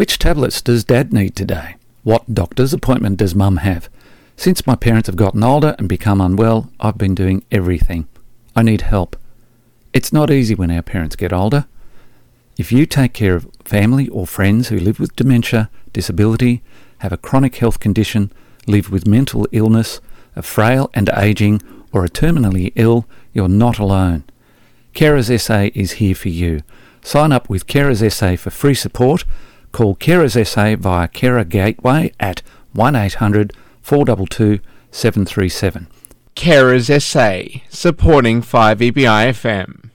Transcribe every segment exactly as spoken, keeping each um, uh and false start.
Which tablets does Dad need today? What doctor's appointment does Mum have? Since my parents have gotten older and become unwell, I've been doing everything. I need help. It's not easy when our parents get older. If you take care of family or friends who live with dementia, disability, have a chronic health condition, live with mental illness, are frail and ageing, or are terminally ill, you're not alone. Carers S A is here for you. Sign up with Carers S A for free support. Call Carers S A via Carer Gateway at one eight hundred four two two seven three seven. Carers S A, supporting five E B I F M.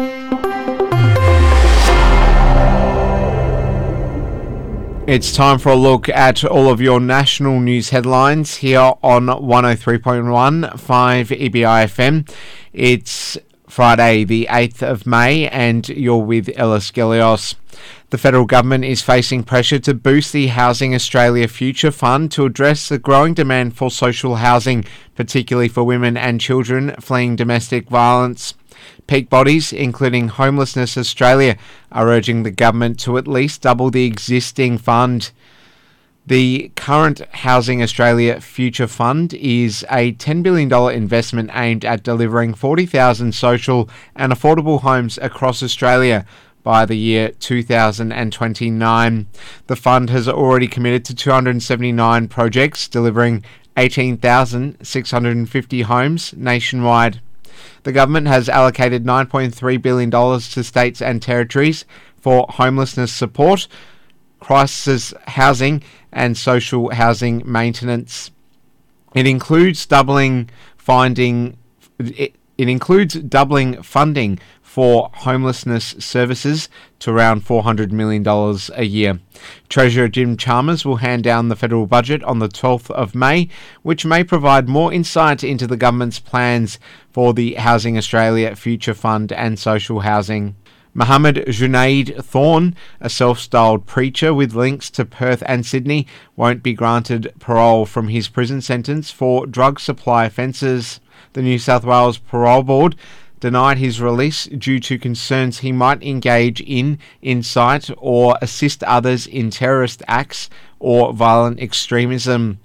It's time for a look at all of your national news headlines here on one oh three point one five E B I F M. It's Friday the eighth of May and you're with Ella Skelios. The federal government is facing pressure to boost the Housing Australia Future Fund to address the growing demand for social housing, particularly for women and children fleeing domestic violence. Peak bodies, including Homelessness Australia, are urging the government to at least double the existing fund. The current Housing Australia Future Fund is a ten billion dollars investment aimed at delivering forty thousand social and affordable homes across Australia by the year two thousand twenty-nine. The fund has already committed to two hundred seventy-nine projects, delivering eighteen thousand six hundred fifty homes nationwide. The government has allocated nine point three billion dollars to states and territories for homelessness support, crisis housing and social housing maintenance. It includes doubling finding it, it includes doubling funding for homelessness services to around four hundred million dollars a year. Treasurer Jim Chalmers will hand down the federal budget on the twelfth of May, which may provide more insight into the government's plans for the Housing Australia Future Fund and social housing. Mohammed Junaid Thorne, a self-styled preacher with links to Perth and Sydney, won't be granted parole from his prison sentence for drug supply offences. The New South Wales Parole Board denied his release due to concerns he might engage in, incite or assist others in terrorist acts or violent extremism.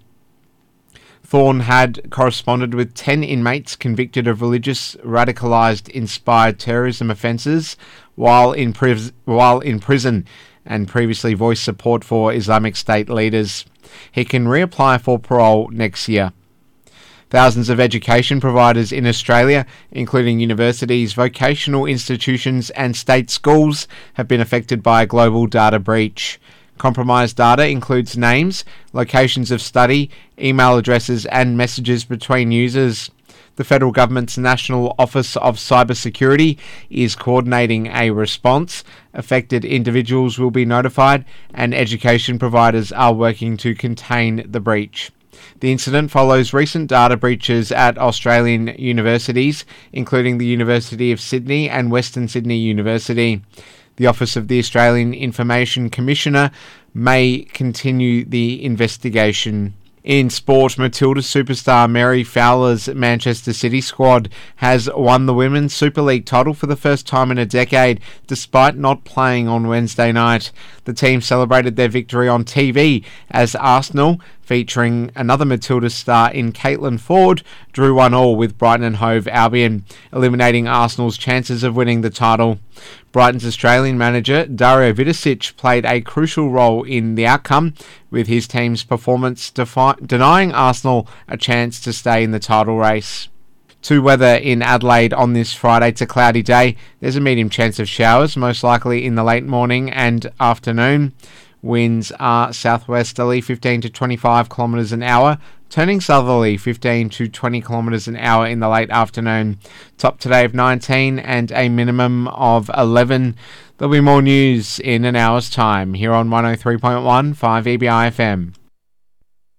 Thorne had corresponded with ten inmates convicted of religious radicalised inspired terrorism offences while in, pris- while in prison and previously voiced support for Islamic State leaders. He can reapply for parole next year. Thousands of education providers in Australia, including universities, vocational institutions and state schools, have been affected by a global data breach. Compromised data includes names, locations of study, email addresses and messages between users. The federal government's National Office of Cybersecurity is coordinating a response. Affected individuals will be notified and education providers are working to contain the breach. The incident follows recent data breaches at Australian universities, including the University of Sydney and Western Sydney University. The Office of the Australian Information Commissioner may continue the investigation. In sport, Matilda superstar Mary Fowler's Manchester City squad has won the Women's Super League title for the first time in a decade, despite not playing on Wednesday night. The team celebrated their victory on T V as Arsenal, featuring another Matilda star in Caitlin Ford, drew one all with Brighton and Hove Albion, eliminating Arsenal's chances of winning the title. Brighton's Australian manager Dario Vidicic played a crucial role in the outcome, with his team's performance defi- denying Arsenal a chance to stay in the title race. To weather in Adelaide on this Friday. It's a cloudy day. There's a medium chance of showers, most likely in the late morning and afternoon. Winds are southwesterly fifteen to twenty-five kilometres an hour, turning southerly fifteen to twenty kilometres an hour in the late afternoon. Top today of nineteen and a minimum of eleven. There'll be more news in an hour's time here on one oh three point one five E B I F M.